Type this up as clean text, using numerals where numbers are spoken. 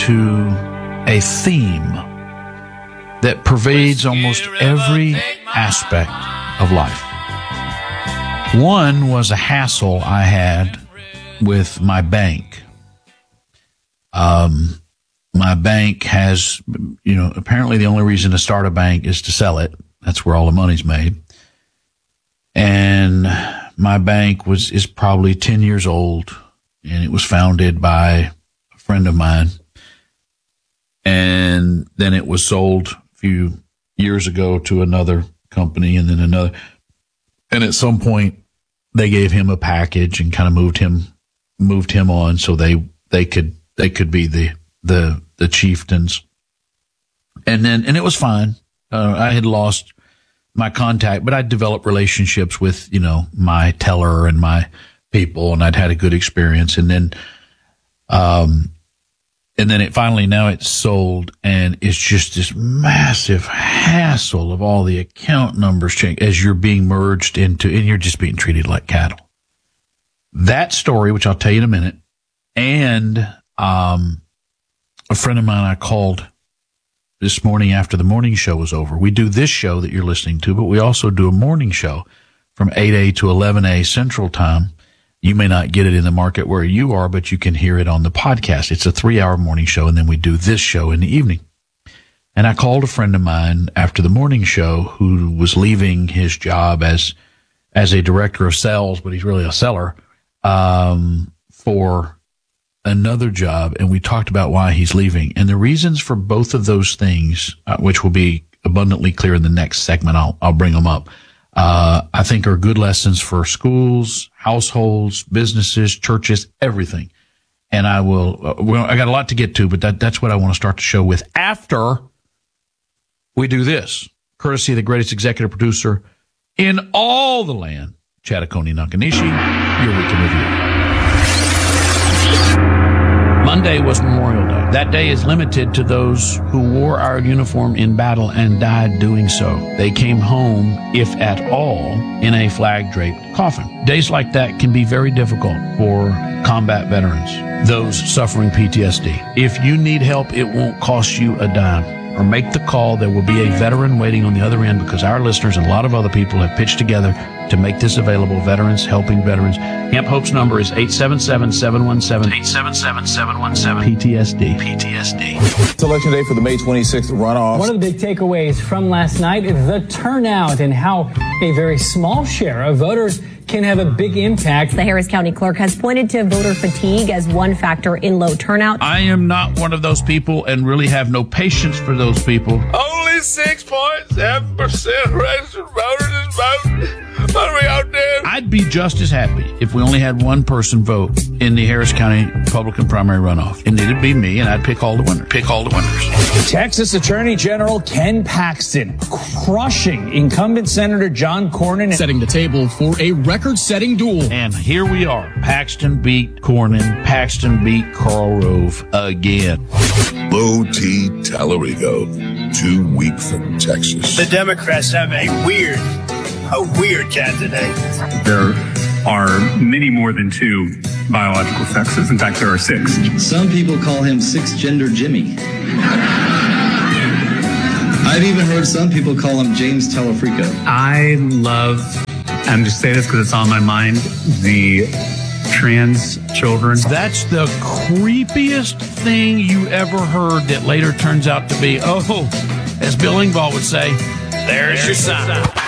into a theme that pervades almost every aspect of life. One was a hassle I had with my bank. My bank has, apparently the only reason to start a bank is to sell it. That's where all the money's made. And my bank is probably 10 years old, and it was founded by a friend of mine. And then it was sold a few years ago to another company, and then another. And at some point, they gave him a package and kind of moved him on so they could be the chieftains. And it was fine. I had lost my contact, but I'd developed relationships with, my teller and my people, and I'd had a good experience. And then it finally, now it's sold, and it's just this massive hassle of all the account numbers change as you're being merged into, and you're just being treated like cattle. That story, which I'll tell you in a minute, and a friend of mine I called this morning after the morning show was over. We do this show that you're listening to, but we also do a morning show from 8A to 11A Central Time. You may not get it in the market where you are, but you can hear it on the podcast. It's a 3-hour morning show, and then we do this show in the evening. And I called a friend of mine after the morning show who was leaving his job as a director of sales, but he's really a seller, for another job. And we talked about why he's leaving. And the reasons for both of those things, which will be abundantly clear in the next segment, I'll bring them up, I think are good lessons for schools, households, businesses, churches, everything. And I got a lot to get to, but that's what I want to start the show with after we do this, courtesy of the greatest executive producer in all the land, Chattaconi Nakanishi, your week in review. Monday was Memorial Day. That day is limited to those who wore our uniform in battle and died doing so. They came home, if at all, in a flag-draped coffin. Days like that can be very difficult for combat veterans, those suffering PTSD. If you need help, it won't cost you a dime. Or make the call. There will be a veteran waiting on the other end, because our listeners and a lot of other people have pitched together to make this available. Veterans helping veterans. Camp Hope's number is 877-717 PTSD. It's election day for the May 26th runoff. One of the big takeaways from last night is the turnout and how a very small share of voters can have a big impact. The Harris County clerk has pointed to voter fatigue as one factor in low turnout. I am not one of those people and really have no patience for those people. Only 6.7% registered voters is voting. What are we out there? I'd be just as happy if we only had one person vote in the Harris County Republican primary runoff. And it'd be me, and I'd pick all the winners. Texas Attorney General Ken Paxton crushing incumbent Senator John Cornyn, setting the table for a record-setting duel. And here we are. Paxton beat Cornyn. Paxton beat Karl Rove again. Bo T. Tallarico, too weak from Texas. The Democrats have a weird candidate. There are many more than 2 biological sexes. In fact, there are 6. Some people call him six-gender Jimmy. I've even heard some people call him James Telefrico. I love, and just say this because it's on my mind, the trans children. That's the creepiest thing you ever heard that later turns out to be, as Bill Engvall would say, there's your sign.